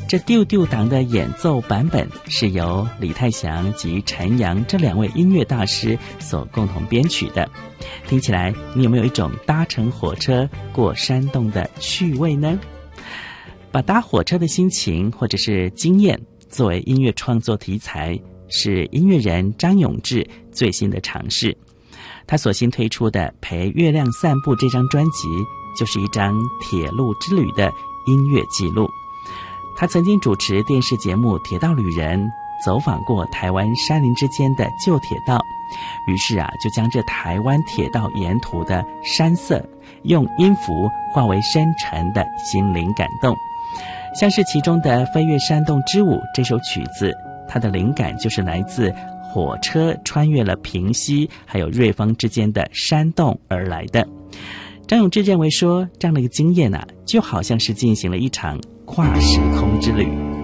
这丢丢党的演奏版本是由李泰祥及陈阳这2位音乐大师所共同编曲的。听起来你有没有一种搭乘火车过山洞的趣味呢？把搭火车的心情或者是经验作为音乐创作题材，是音乐人张永志最新的尝试。他所新推出的《陪月亮散步》这张专辑，就是一张铁路之旅的音乐记录。他曾经主持电视节目《铁道旅人》，走访过台湾山林之间的旧铁道，于是就将这台湾铁道沿途的山色，用音符化为深沉的心灵感动。像是其中的《飞越山洞之舞》这首曲子，它的灵感就是来自火车穿越了平溪还有瑞芳之间的山洞而来的。张永志认为说，这样的一个经验就好像是进行了一场跨时空之旅。